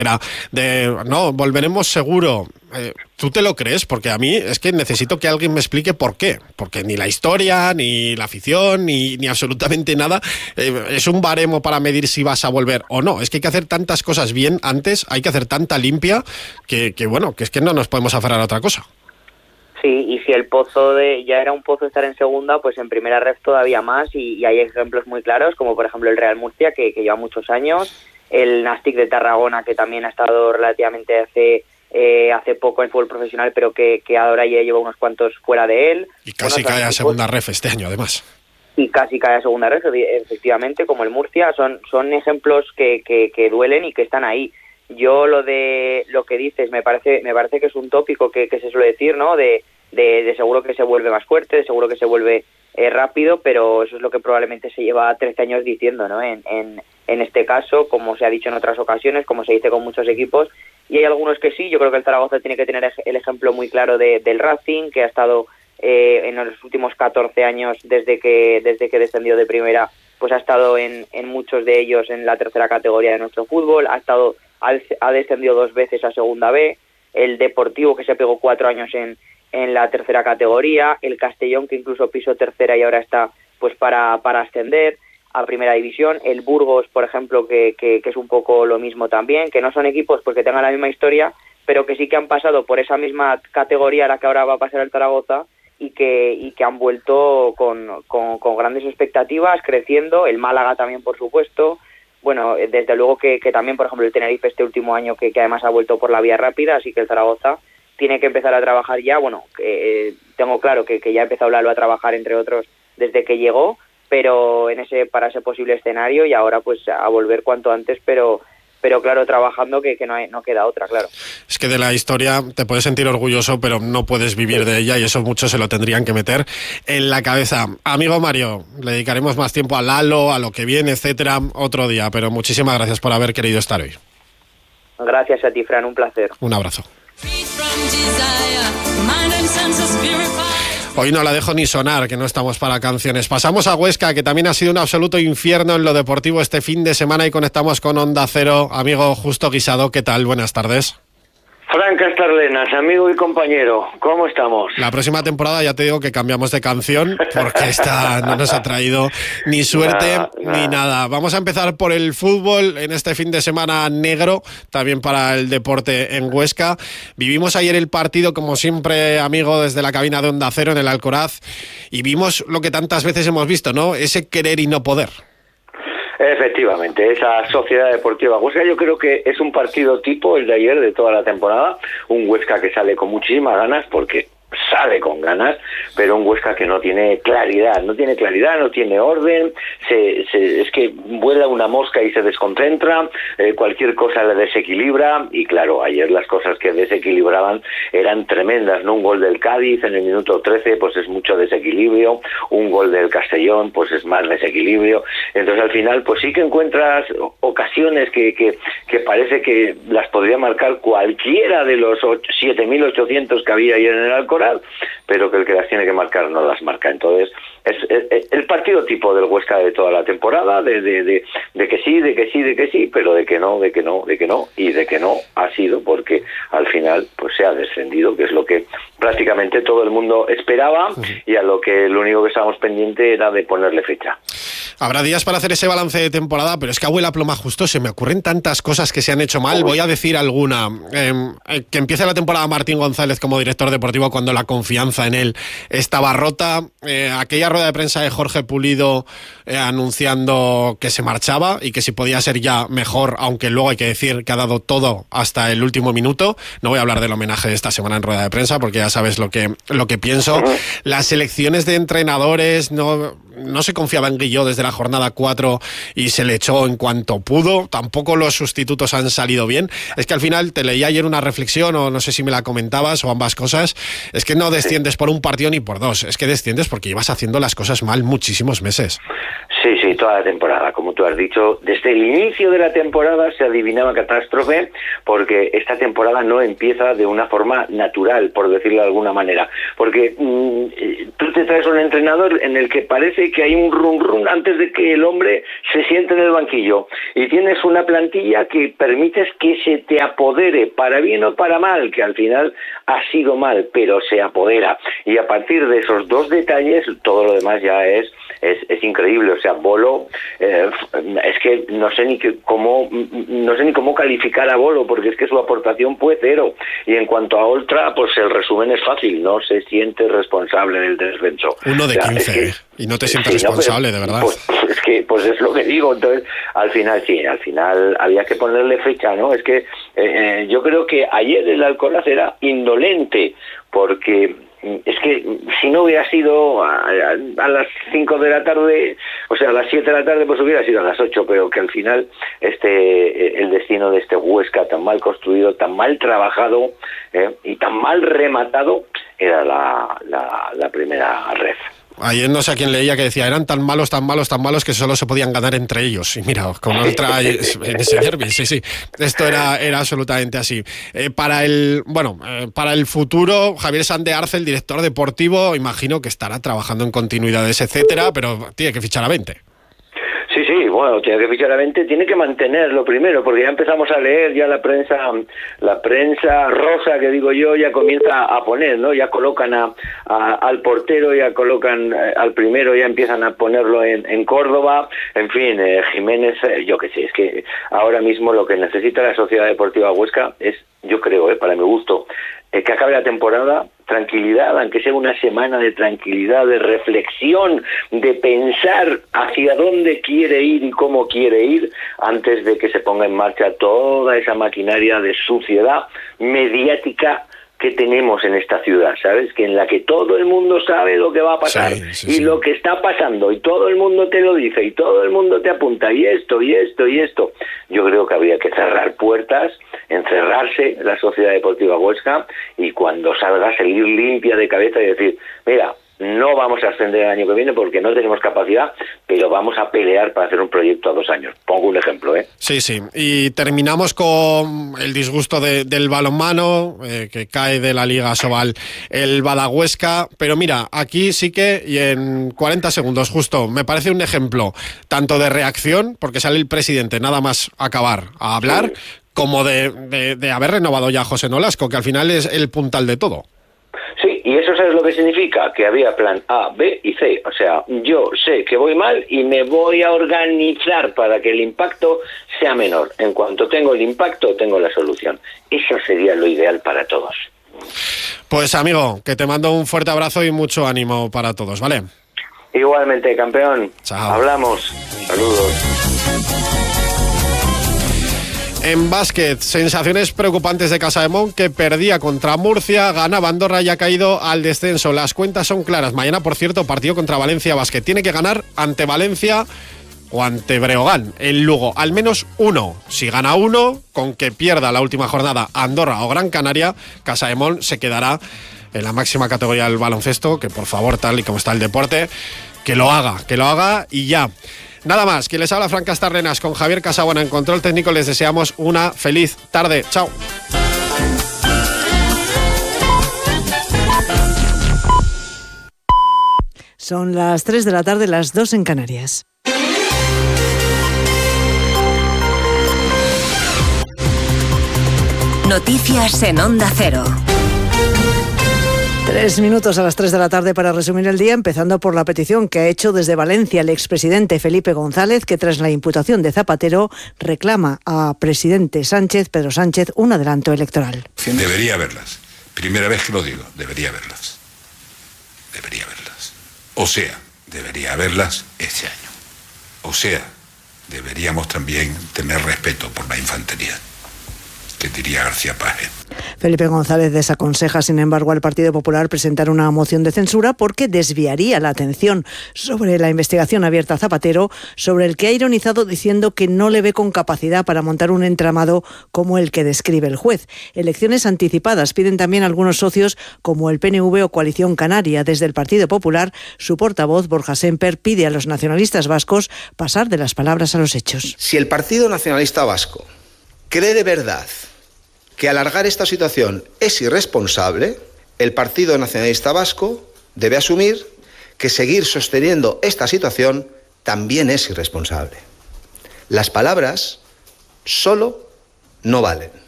no, volveremos seguro. ¿Tú te lo crees? Porque a mí es que necesito que alguien me explique por qué. Porque ni la historia, ni la afición, ni absolutamente nada es un baremo para medir si vas a volver o no. Es que hay que hacer tantas cosas bien antes, hay que hacer tanta limpia, que es que no nos podemos aferrar a otra cosa. Sí, y si el pozo ya era un pozo estar en segunda, pues en primera ref todavía más, y hay ejemplos muy claros, como por ejemplo el Real Murcia, que lleva muchos años, el Nàstic de Tarragona, que también ha estado relativamente hace poco en fútbol profesional, pero que ahora ya lleva unos cuantos fuera de él. Y casi cae a segunda ref este año, además. Y casi cae a segunda ref, efectivamente, como el Murcia. Son ejemplos que duelen y que están ahí. Yo lo que dices me parece que es un tópico que se suele decir, ¿no? De seguro que se vuelve más fuerte, de seguro que se vuelve rápido, pero eso es lo que probablemente se lleva 13 años diciendo, ¿no? En este caso, como se ha dicho en otras ocasiones, como se dice con muchos equipos, y hay algunos que sí. Yo creo que el Zaragoza tiene que tener el ejemplo muy claro del Racing, que ha estado en los últimos 14 años desde que descendió de primera, pues ha estado en muchos de ellos en la tercera categoría de nuestro fútbol, ha descendido 2 veces a segunda B, el Deportivo, que se pegó 4 años en la tercera categoría, el Castellón, que incluso pisó tercera y ahora está pues para ascender a primera división, el Burgos, por ejemplo, que es un poco lo mismo también, que no son equipos porque tengan la misma historia, pero que sí que han pasado por esa misma categoría a la que ahora va a pasar el Zaragoza, y que han vuelto con grandes expectativas, creciendo, el Málaga también, por supuesto. Bueno, desde luego que también, por ejemplo, el Tenerife este último año, que además ha vuelto por la vía rápida, así que el Zaragoza tiene que empezar a trabajar ya. Bueno, tengo claro que ya empezó Lalo a trabajar, entre otros, desde que llegó, pero para ese posible escenario, y ahora pues a volver cuanto antes, pero claro, trabajando, que no queda otra, claro. Es que de la historia te puedes sentir orgulloso, pero no puedes vivir de ella, y eso muchos se lo tendrían que meter en la cabeza. Amigo Mario, le dedicaremos más tiempo a Lalo, a lo que viene, etcétera, otro día, pero muchísimas gracias por haber querido estar hoy. Gracias a ti, Fran, un placer. Un abrazo. Hoy no la dejo ni sonar, que no estamos para canciones. Pasamos a Huesca, que también ha sido un absoluto infierno en lo deportivo este fin de semana, y conectamos con Onda Cero. Amigo Justo Guisado, ¿qué tal? Buenas tardes. Fran Castarlenas, amigo y compañero, ¿cómo estamos? La próxima temporada ya te digo que cambiamos de canción, porque esta no nos ha traído ni suerte ni nada. Vamos a empezar por el fútbol en este fin de semana negro, también para el deporte en Huesca. Vivimos ayer el partido, como siempre, amigo, desde la cabina de Onda Cero en el Alcoraz, y vimos lo que tantas veces hemos visto, ¿no? Ese querer y no poder. Efectivamente, esa Sociedad Deportiva Huesca, yo creo que es un partido tipo el de ayer de toda la temporada, un Huesca que sale con muchísimas ganas, porque sale con ganas, pero un Huesca que no tiene claridad, no tiene orden, es que vuela una mosca y se desconcentra, cualquier cosa le desequilibra, y claro, ayer las cosas que desequilibraban eran tremendas, ¿no? Un gol del Cádiz en el minuto 13, pues es mucho desequilibrio, un gol del Castellón, pues es más desequilibrio. Entonces al final pues sí que encuentras ocasiones que parece que las podría marcar cualquiera de los 7.800 que había ayer en el Alcoraz, pero que el que las tiene que marcar no las marca. Entonces es el partido tipo del Huesca de toda la temporada, de que sí, pero de que no, y de que no ha sido, porque al final pues se ha descendido, que es lo que prácticamente todo el mundo esperaba, y a lo único que estábamos pendiente era de ponerle fecha. Habrá días para hacer ese balance de temporada, pero es que abuela ploma, justo se me ocurren tantas cosas que se han hecho mal. Voy a decir alguna. Que empiece la temporada Martín González como director deportivo cuando la confianza en él estaba rota. Aquella rueda de prensa de Jorge Pulido anunciando que se marchaba y que si podía ser ya mejor, aunque luego hay que decir que ha dado todo hasta el último minuto. No voy a hablar del homenaje de esta semana en rueda de prensa, porque ya sabes lo que pienso. Las elecciones de entrenadores, no se confiaba en Guilló desde la jornada 4 y se le echó en cuanto pudo. Tampoco los sustitutos han salido bien. Es que al final te leí ayer una reflexión, o no sé si me la comentabas, o ambas cosas. Es que no desciendes por un partido ni por dos, es que desciendes porque ibas haciendo las cosas mal muchísimos meses. Sí, toda la temporada, como tú has dicho, desde el inicio de la temporada se adivinaba catástrofe, porque esta temporada no empieza de una forma natural, por decirlo de alguna manera, porque tú te traes un entrenador en el que parece que hay un rum antes antes de que el hombre se siente en el banquillo. Y tienes una plantilla que permites que se te apodere, para bien o para mal, que al final ha sido mal, pero se apodera. Y a partir de esos dos detalles, todo lo demás ya es increíble. O sea, Bolo, es que no sé ni cómo calificar a Bolo, porque es que su aportación fue cero. Y en cuanto a Oltra, pues el resumen es fácil, no se siente responsable del descenso. 1 de 15, y no te sientes responsable, de verdad. Pues es lo que digo. Entonces, al final había que ponerle fecha, ¿no? Es que yo creo que ayer el Alcoraz era indolente, porque es que si no hubiera sido a las 5 de la tarde, o sea, a las 7 de la tarde, pues hubiera sido a las 8, pero que al final el destino de este Huesca tan mal construido, tan mal trabajado y tan mal rematado era la primera red. Ayer no sé a quién leía que decía, eran tan malos que solo se podían ganar entre ellos. Y mira, con Oltra en ese derbi, sí. Esto era absolutamente así. Para el futuro, Javier Sanz de Arce, el director deportivo, imagino que estará trabajando en continuidades, etcétera, pero tiene que fichar a 20. Sí, bueno, tiene que fichar a 20, tiene que mantenerlo primero, porque ya empezamos a leer, ya la prensa rosa, que digo yo, ya comienza a poner, ¿no? Ya colocan al portero, ya colocan al primero, ya empiezan a ponerlo en Córdoba, en fin, Jiménez, yo qué sé, es que ahora mismo lo que necesita la Sociedad Deportiva Huesca es, yo creo, para mi gusto, que acabe la temporada, tranquilidad, aunque sea una semana de tranquilidad, de reflexión, de pensar hacia dónde quiere ir y cómo quiere ir, antes de que se ponga en marcha toda esa maquinaria de suciedad mediática que tenemos en esta ciudad, ¿sabes? Que en la que todo el mundo sabe lo que va a pasar y lo que está pasando, y todo el mundo te lo dice, y todo el mundo te apunta, y esto. Yo creo que habría que cerrar puertas, encerrarse la Sociedad Deportiva Huesca, y cuando salga salir limpia de cabeza y decir, mira, no vamos a ascender el año que viene porque no tenemos capacidad, pero vamos a pelear para hacer un proyecto a 2 años. Pongo un ejemplo, ¿eh? Sí. Y terminamos con el disgusto del balonmano, que cae de la Liga Sobal el Badahuesca. Pero mira, aquí sí que, y en 40 segundos justo, me parece un ejemplo tanto de reacción, porque sale el presidente nada más acabar a hablar, como de haber renovado ya a José Nolasco, que al final es el puntal de todo. Sí, y eso ¿sabes lo que significa? Que había plan A, B y C. O sea, yo sé que voy mal y me voy a organizar para que el impacto sea menor. En cuanto tengo el impacto, tengo la solución. Eso sería lo ideal para todos. Pues amigo, que te mando un fuerte abrazo y mucho ánimo para todos, ¿vale? Igualmente, campeón. Chao. Hablamos. Saludos. En básquet, sensaciones preocupantes de Casademonte, que perdía contra Murcia, ganaba Andorra y ha caído al descenso. Las cuentas son claras. Mañana, por cierto, partido contra Valencia Básquet. Tiene que ganar ante Valencia o ante Breogán, el Lugo. Al menos uno. Si gana uno, con que pierda la última jornada Andorra o Gran Canaria, Casademonte se quedará en la máxima categoría del baloncesto, que por favor, tal y como está el deporte, que lo haga y ya. Nada más, quien les habla, Fran Castarrenas, con Javier Casabuena en control técnico. Les deseamos una feliz tarde. Chao. Son las 3 de la tarde, las 2 en Canarias. Noticias en Onda Cero. 3 minutos a las 3 de la tarde para resumir el día, empezando por la petición que ha hecho desde Valencia el expresidente Felipe González, que tras la imputación de Zapatero reclama a presidente Pedro Sánchez, un adelanto electoral. Debería haberlas. Primera vez que lo digo, debería haberlas. O sea, debería haberlas este año. O sea, deberíamos también tener respeto por la infantería, que diría García Páez. Felipe González desaconseja, sin embargo, al Partido Popular presentar una moción de censura porque desviaría la atención sobre la investigación abierta a Zapatero, sobre el que ha ironizado diciendo que no le ve con capacidad para montar un entramado como el que describe el juez. Elecciones anticipadas piden también algunos socios como el PNV o Coalición Canaria. Desde el Partido Popular, su portavoz, Borja Semper, pide a los nacionalistas vascos pasar de las palabras a los hechos. Si el Partido Nacionalista Vasco cree de verdad que alargar esta situación es irresponsable, el Partido Nacionalista Vasco debe asumir que seguir sosteniendo esta situación también es irresponsable. Las palabras solo no valen.